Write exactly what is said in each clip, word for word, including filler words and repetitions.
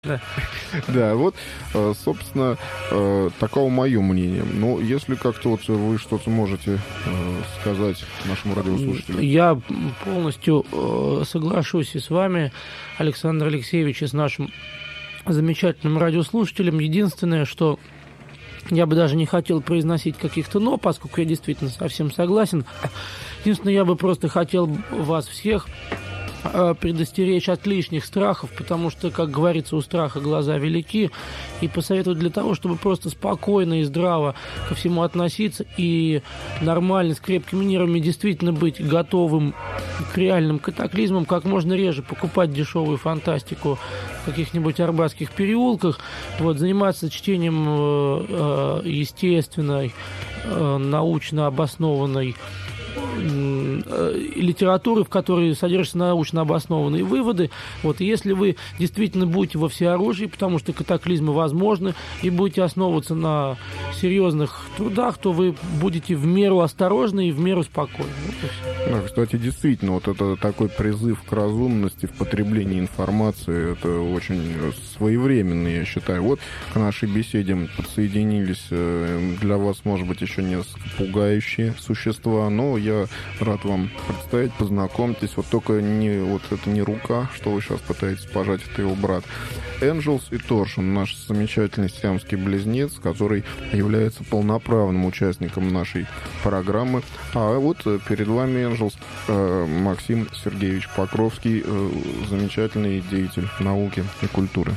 Да. Да, вот, собственно, таково мое мнение. Но если как-то вот вы что-то можете сказать нашему радиослушателю. Я полностью соглашусь и с вами, Александр Алексеевич, и с нашим замечательным радиослушателем. Единственное, что я бы даже не хотел произносить каких-то «но», поскольку я действительно совсем согласен. Единственное, я бы просто хотел вас всех предостеречь от лишних страхов, потому что, как говорится, у страха глаза велики, и посоветовать для того, чтобы просто спокойно и здраво ко всему относиться и нормально, с крепкими нервами действительно быть готовым к реальным катаклизмам, как можно реже покупать дешевую фантастику в каких-нибудь арбатских переулках, вот, заниматься чтением э, естественной, э, научно обоснованной литературы, в которой содержатся научно обоснованные выводы. Вот, и если вы действительно будете во всеоружии, потому что катаклизмы возможны, и будете основываться на серьезных трудах, то вы будете в меру осторожны и в меру спокойны. Да, кстати, действительно, вот это такой призыв к разумности в потреблении информации, это очень своевременный, я считаю. Вот к нашей беседе подсоединились для вас, может быть, еще несколько пугающие существа, но я рад вам представить, познакомьтесь. Вот только не, вот это не рука, что вы сейчас пытаетесь пожать, это его брат. Энджелс и Торшен, наш замечательный сиамский близнец, который является полноправным участником нашей программы. А вот перед вами Энджелс, Максим Сергеевич Покровский, замечательный деятель науки и культуры.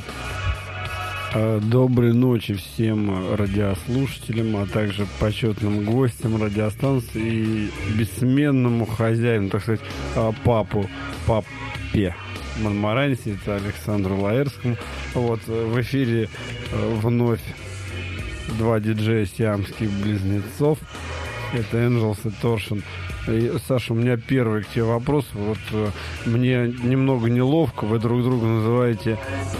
Доброй ночи всем радиослушателям, а также почетным гостям радиостанции и бессменному хозяину, так сказать, папу, папе Монмаранси, это Александру Лаэрскому. Вот, в эфире вновь два диджея сиамских близнецов. Это Энджелс и Торшен. И, Саша, у меня первый к тебе вопрос. Вот мне немного неловко, вы друг друга называете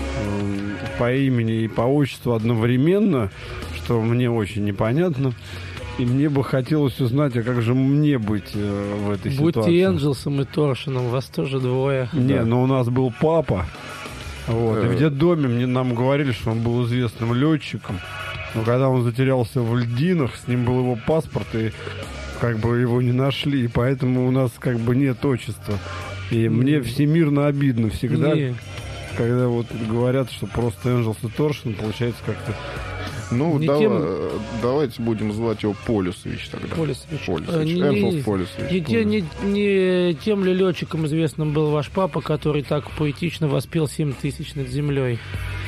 по имени и по отчеству одновременно, что мне очень непонятно. И мне бы хотелось узнать, а как же мне быть э, в этой Будьте ситуации? Будьте Энджелсом и Торшеном, вас тоже двое. Не, да. но у нас был папа. Вот, и в детдоме мне, нам говорили, что он был известным летчиком. Но когда он затерялся в льдинах, с ним был его паспорт, и как бы его не нашли. И поэтому у нас как бы нет отчества. И mm. мне всемирно обидно всегда, mm. когда вот говорят, что просто Энджелс и Торшен, получается как-то... Ну, не да, тем... давайте будем звать его Полюсович тогда. Полюсович. Полюсович. А, Энджелс не, Полюсович. Не, не, не, не тем ли летчиком известным был ваш папа, который так поэтично воспел семь тысяч над землей?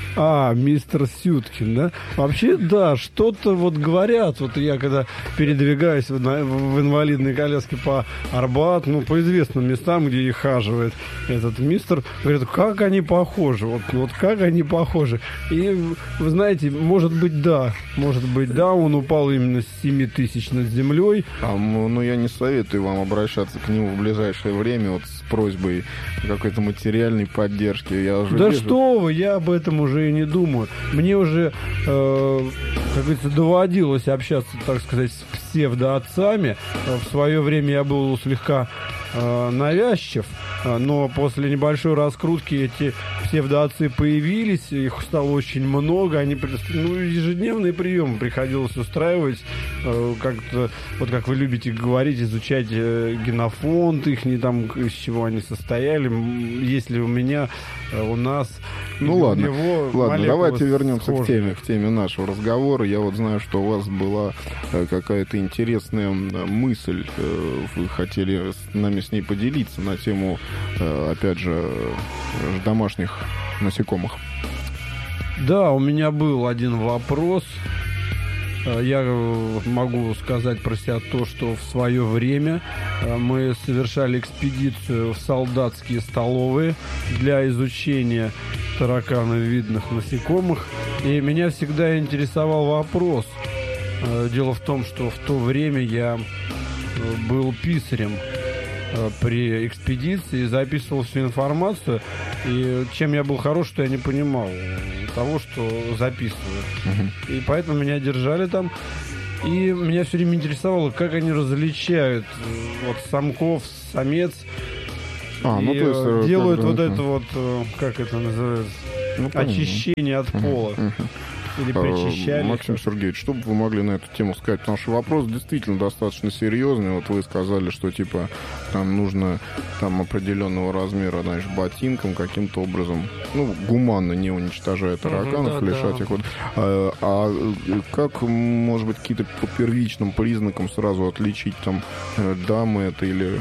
А, мистер Сюткин, да? Вообще, да, что-то вот говорят. Вот я когда передвигаюсь в, в инвалидной коляске по Арбату, ну, по известным местам, где и хаживает этот мистер, говорят, как они похожи, вот, вот как они похожи. И, вы знаете, может быть, да, может быть, да, он упал именно с семи тысяч над землей. А, ну, я не советую вам обращаться к нему в ближайшее время вот с просьбой какой-то материальной поддержки. Я уже да вижу... что вы, я об этом уже и не думаю. Мне уже, э, как говорится, доводилось общаться, так сказать, с псевдоотцами. В свое время я был слегка э, навязчив, но после небольшой раскрутки эти псевдоотцы появились, их стало очень много, они, ну, ежедневные приемы приходилось устраивать, э, как-то, вот как вы любите говорить, изучать э, генофонд их, не там, из чего они состояли, есть ли у меня, э, у нас, ну ладно, него ладно, давайте вернемся схожие. к теме, к теме нашего разговора. Я вот знаю, что у вас была э, какая-то интересная мысль, э, вы хотели с нами с ней поделиться на тему, э, опять же, домашних насекомых. Да, у меня был один вопрос. Я могу сказать про себя то, что в свое время мы совершали экспедицию в солдатские столовые для изучения таракановидных насекомых. И меня всегда интересовал вопрос. Дело в том, что в то время я был писарем при экспедиции, записывал всю информацию, и чем я был хорош, что я не понимал того, что записываю. Uh-huh. И поэтому меня держали там, и меня все время интересовало, как они различают вот самков, самец, а, и ну, то есть, делают как бы, вот это вот, как это называется, Ну, очищение от пола. Или причищали. Максим Сергеевич, что бы вы могли на эту тему сказать? Потому что вопрос действительно достаточно серьезный. Вот вы сказали, что типа там нужно там определенного размера, значит, ботинкам каким-то образом, ну, гуманно, не уничтожая тараканов, угу, да, лишать да. их. Вот. А, а как, может быть, какие-то по первичным признакам сразу отличить там дамы это или...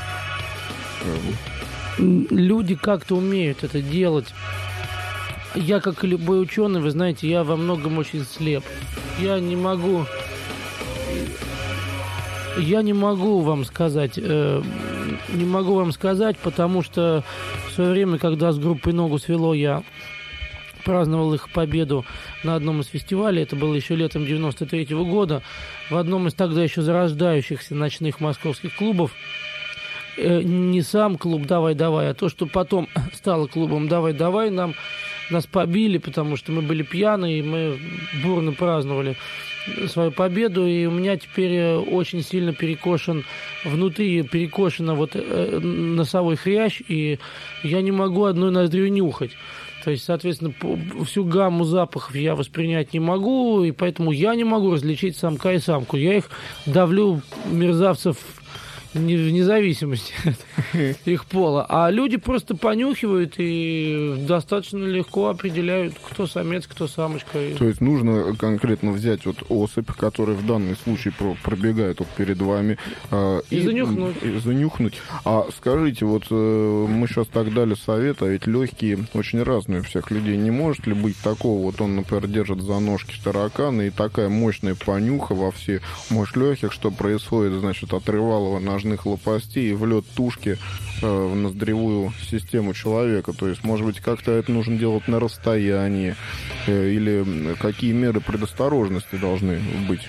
Люди как-то умеют это делать. Я, как и любой ученый, вы знаете, я во многом очень слеп. Я не могу... Я не могу вам сказать... Э, не могу вам сказать, потому что в свое время, когда с группой «Ногу свело», я праздновал их победу на одном из фестивалей. Это было еще летом девяносто третьего года. В одном из тогда еще зарождающихся ночных московских клубов. Э, не сам клуб «Давай-давай», а то, что потом стало клубом «Давай-давай», нам... Нас побили, потому что мы были пьяные, и мы бурно праздновали свою победу, и у меня теперь очень сильно перекошен внутри, перекошена вот носовой хрящ, и я не могу одной ноздрю нюхать. То есть, соответственно, всю гамму запахов я воспринять не могу, и поэтому я не могу различить самка и самку. Я их давлю, мерзавцев, вне зависимости от их пола. А люди просто понюхивают и достаточно легко определяют, кто самец, кто самочка. То есть нужно конкретно взять вот особь, которая в данном случае пробегает вот перед вами. Э, и, и занюхнуть. И занюхнуть. А скажите, вот э, мы сейчас так дали совет, а ведь легкие очень разные у всех людей. Не может ли быть такого, вот он, например, держит за ножки таракана, и такая мощная понюха во все мощь легких, что происходит, значит, отрывалово на лопастей и влет тушки э, в ноздревую систему человека. То есть, может быть, как-то это нужно делать на расстоянии, э, или какие меры предосторожности должны быть?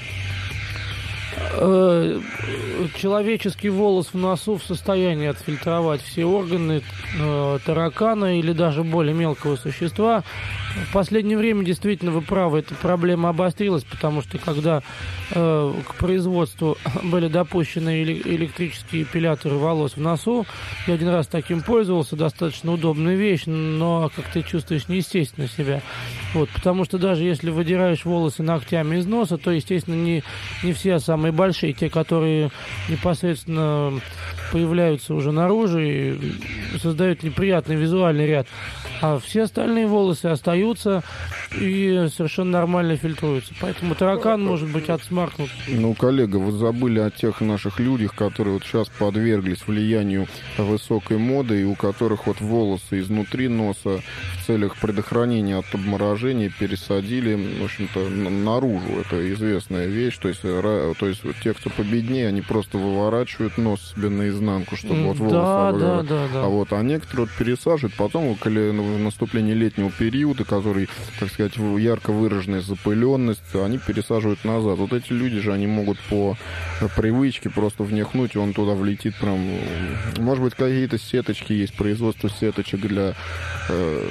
Человеческий волос в носу в состоянии отфильтровать все органы э, таракана или даже более мелкого существа. В последнее время, действительно, вы правы, эта проблема обострилась, потому что когда э, к производству были допущены электрические эпиляторы волос в носу, я один раз таким пользовался, достаточно удобная вещь, но как ты чувствуешь неестественно себя. Вот, потому что даже если выдираешь волосы ногтями из носа, то, естественно, не, не все самые большие, те, которые непосредственно появляются уже наружу и создают неприятный визуальный ряд. А все остальные волосы остаются и совершенно нормально фильтруются. Поэтому таракан может быть отсмаркнут. Ну, коллега, вы забыли о тех наших людях, которые вот сейчас подверглись влиянию высокой моды, и у которых вот волосы изнутри носа в целях предохранения от обморожения пересадили, в общем-то, наружу. Это известная вещь. То есть, то есть те, кто победнее, они просто выворачивают нос себе наизнанку, чтобы вот волосы да, да, да, да. А вот, а некоторые вот пересаживают. Потом, в наступлении летнего периода, который, так сказать, ярко выраженная запыленность, они пересаживают назад. Вот эти люди же, они могут по привычке просто внюхнуть, и он туда влетит прям... Может быть, какие-то сеточки есть, производство сеточек для э,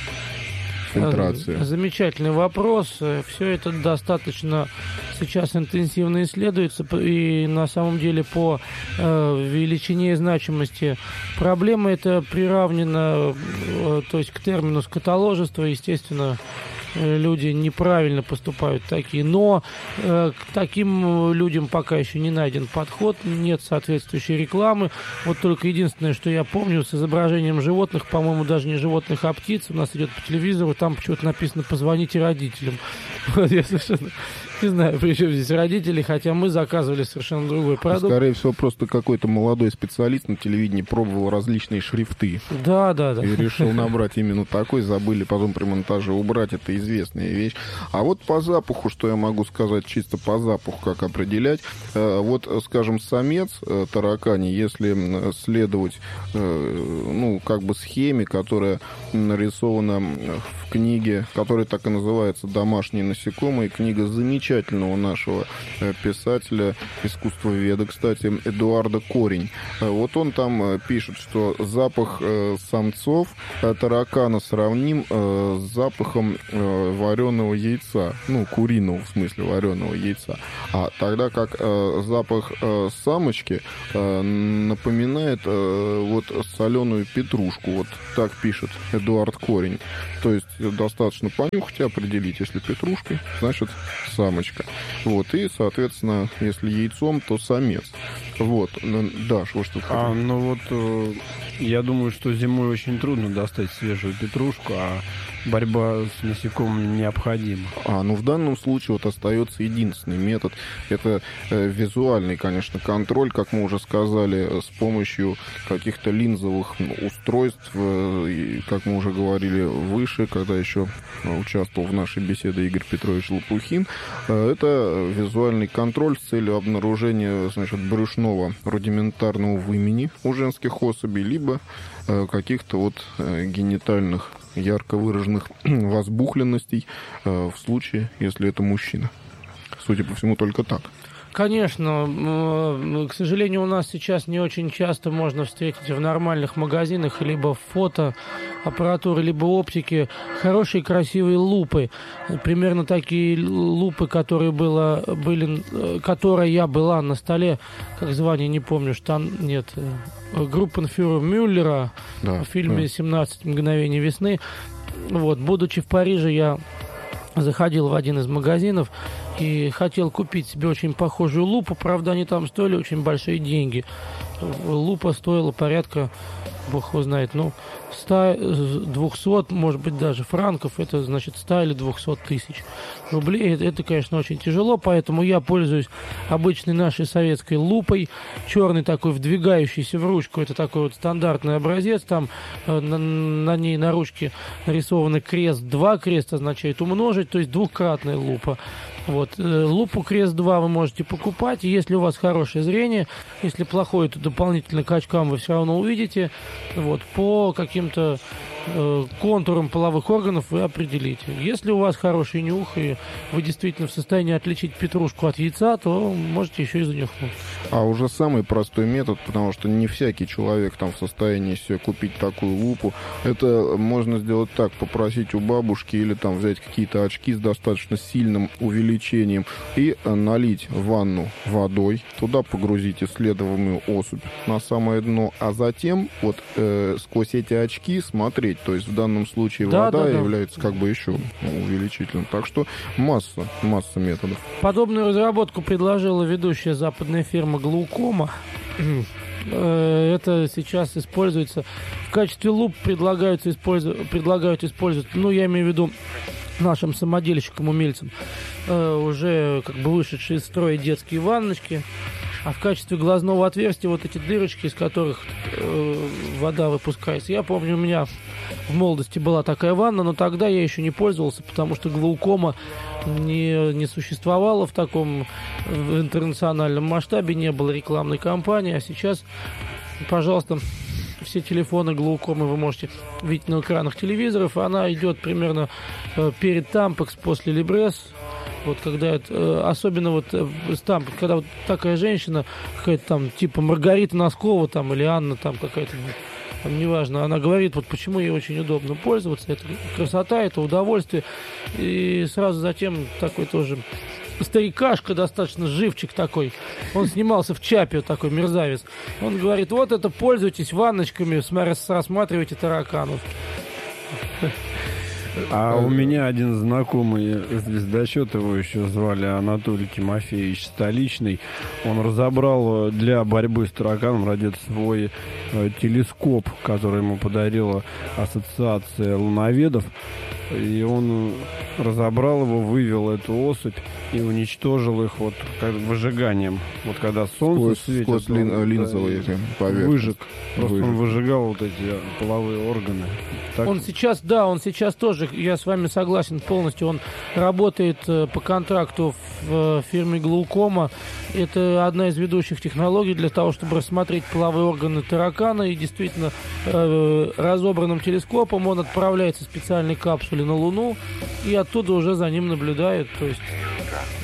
фильтрации. Замечательный вопрос. Все это достаточно сейчас интенсивно исследуется, и на самом деле по э, величине и значимости проблемы это приравнено э, то есть к термину скотоложества. Естественно, люди неправильно поступают такие, но э, к таким людям пока еще не найден подход, нет соответствующей рекламы. Вот только единственное, что я помню, с изображением животных, по-моему, даже не животных, а птиц, у нас идет по телевизору, там почему-то написано «позвоните родителям». Вот, я совершенно не знаю, при чем здесь родители, хотя мы заказывали совершенно другой продукт. Скорее всего, просто какой-то молодой специалист на телевидении пробовал различные шрифты. Да, да, да. И решил набрать именно такой, забыли потом при монтаже убрать, это известная вещь. А вот по запаху, что я могу сказать, чисто по запаху, как определять, вот, скажем, самец таракани, если следовать, ну, как бы схеме, которая нарисована в книге, которая так и называется «Домашние насекомые», книга замечательная, замечательного нашего писателя, искусствоведа, кстати, Эдуарда Корень. Вот он там пишет, что запах самцов таракана сравним с запахом вареного яйца, ну, куриного, в смысле, вареного яйца. А тогда как запах самочки напоминает вот соленую петрушку. Вот так пишет Эдуард Корень. То есть достаточно понюхать и определить, если петрушкой, значит самочка. Вот, и, соответственно, если яйцом, то самец. Вот, Даш, вот что ты а, ну вот, э, я думаю, что зимой очень трудно достать свежую петрушку, а борьба с насекомыми необходима. А, ну в данном случае вот остается единственный метод. Это э, визуальный, конечно, контроль, как мы уже сказали, с помощью каких-то линзовых устройств, э, и, как мы уже говорили выше, когда еще участвовал в нашей беседе Игорь Петрович Лопухин. Э, это визуальный контроль с целью обнаружения, значит, брюшного рудиментарного вымени у женских особей, либо э, каких-то вот э, генитальных ярко выраженных возбухленностей э, в случае, если это мужчина. Судя по всему, только так. Конечно, к сожалению, у нас сейчас не очень часто можно встретить в нормальных магазинах либо фотоаппаратуры, либо оптики хорошие красивые лупы. Примерно такие лупы, которые было, были, которые была на столе, как звание, не помню, штан, нет, группенфюрера Мюллера, да, в фильме «семнадцать мгновений весны». Вот, будучи в Париже, я заходил в один из магазинов и хотел купить себе очень похожую лупу. Правда, они там стоили очень большие деньги. Лупа стоила порядка, бог его знает, ну, сто, двести, может быть, даже франков. Это, значит, сто или двести тысяч рублей. Это, это, конечно, очень тяжело, поэтому я пользуюсь обычной нашей советской лупой. Черный такой, вдвигающийся в ручку. Это такой вот стандартный образец. Там э, на, на ней на ручке нарисован крест два. Крест означает умножить, то есть двукратная лупа. Вот. Лупу крест два вы можете покупать. Если у вас хорошее зрение, если плохое, то дополнительно к очкам вы все равно увидите. Вот. По каким-то э, контурам половых органов вы определите. Если у вас хороший нюх, и вы действительно в состоянии отличить петрушку от яйца, то можете еще и занюхнуть. А уже самый простой метод, потому что не всякий человек там в состоянии себе купить такую лупу. Это можно сделать так: попросить у бабушки или там взять какие-то очки с достаточно сильным увеличением и налить ванну водой, туда погрузить исследуемую особь на самое дно, а затем вот э, сквозь эти очки смотреть. То есть в данном случае да, вода да, является да. как бы еще увеличительным. Так что масса, масса методов. Подобную разработку предложила ведущая западная фирма Глаукома. Это сейчас используется в качестве луп, предлагаются использовать, предлагают использовать, ну, я имею в виду нашим самодельщикам-умельцам, уже как бы вышедшие из строя детские ванночки. А в качестве глазного отверстия вот эти дырочки, из которых э, вода выпускается. Я помню, у меня в молодости была такая ванна, но тогда я еще не пользовался, потому что глаукома не, не существовала в таком в интернациональном масштабе, не было рекламной кампании. А сейчас, пожалуйста, все телефоны глаукомы вы можете видеть на экранах телевизоров. Она идет примерно э, перед Тампекс, после Либрес. Вот когда это, особенно вот там, когда вот такая женщина, какая-то там, типа Маргарита Носкова там, или Анна там какая-то, там, неважно, она говорит, вот почему ей очень удобно пользоваться, это красота, это удовольствие, и сразу затем такой тоже старикашка, достаточно живчик такой, он снимался в Чапе, такой мерзавец, он говорит, вот это пользуйтесь ванночками, рассматривайте тараканов. А у меня один знакомый звездочет, его еще звали Анатолий Тимофеевич Столичный. Он разобрал для борьбы с тараканом ради свой э, телескоп, который ему подарила ассоциация луноведов. И он разобрал его, вывел эту особь и уничтожил их вот как выжиганием. Вот когда солнце сквозь, светит, сквозь лин, линзовые поверхности. Выжег. Просто выжег. Он выжигал вот эти половые органы. Так. Он сейчас, да, он сейчас тоже, я с вами согласен полностью, он работает по контракту в фирме Глаукома. Это одна из ведущих технологий для того, чтобы рассмотреть половые органы таракана. И действительно, разобранным телескопом он отправляется в специальной капсуле на Луну и оттуда уже за ним наблюдает. То есть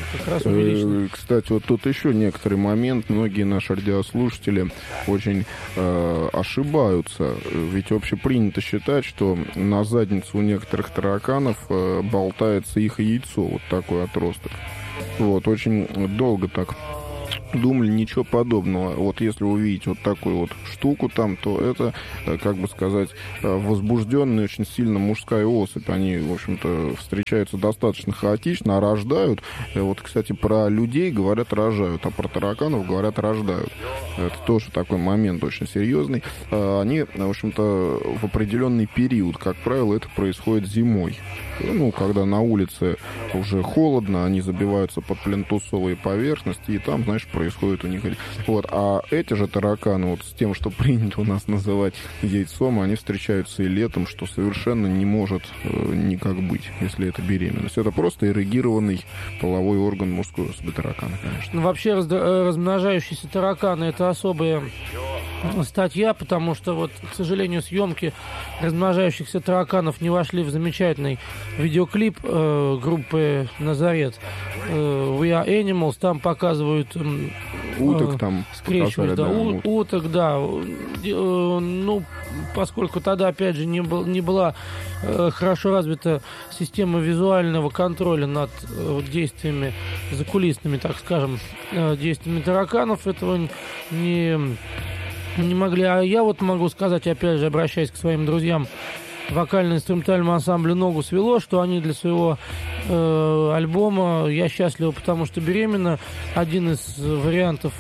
как раз увеличено. Кстати, вот тут еще некоторый момент. Многие наши радиослушатели очень э, ошибаются. Ведь общепринято считать, что на заднице у некоторых тараканов э, болтается их яйцо. Вот такой отросток. Вот, очень долго так думали, ничего подобного. Вот если увидите вот такую вот штуку там, то это, как бы сказать, возбужденная очень сильно мужская особь. Они, в общем-то, встречаются достаточно хаотично, а рождают. Вот, кстати, про людей говорят рожают, а про тараканов говорят рождают. Это тоже такой момент очень серьезный. Они, в общем-то, в определенный период, как правило, это происходит зимой. Ну, когда на улице уже холодно, они забиваются под плинтусовые поверхности, и там, знаешь, происходит у них... Вот. А эти же тараканы, вот с тем, что принято у нас называть яйцом, они встречаются и летом, что совершенно не может э, никак быть, если это беременность. Это просто эрегированный половой орган мужской особи таракана, конечно. Ну, вообще раз, размножающиеся тараканы — это особая статья, потому что, вот, к сожалению, съемки размножающихся тараканов не вошли в замечательный видеоклип э, группы «Назарет». Э, We Are Animals, там показывают... Э, уток там скрещивают, да, у, уток, да. Э, ну, поскольку тогда, опять же, не, был, не была э, хорошо развита система визуального контроля над э, действиями закулисными, так скажем, э, действиями тараканов, этого не... не могли. А я вот могу сказать, опять же, обращаясь к своим друзьям, вокально-инструментальному ансамблю «Ногу свело», что они для своего э, альбома «Я счастлива, потому что беременна», один из вариантов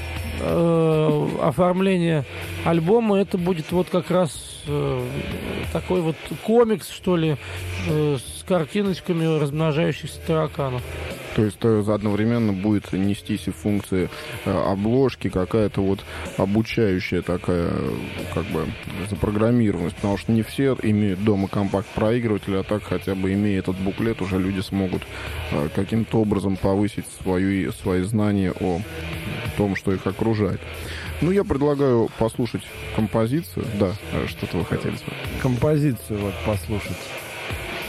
э, оформления альбома, это будет вот как раз э, такой вот комикс, что ли, э, с картиночками размножающихся тараканов. То есть одновременно будет нестись и функции обложки, какая-то вот обучающая такая, как бы, запрограммированность, потому что не все имеют дома компакт-проигрыватель, а так хотя бы имея этот буклет, уже люди смогут каким-то образом повысить свою, свои знания о том, что их окружает. Ну, я предлагаю послушать композицию. Да, что-то вы хотели сказать. Композицию вот послушать.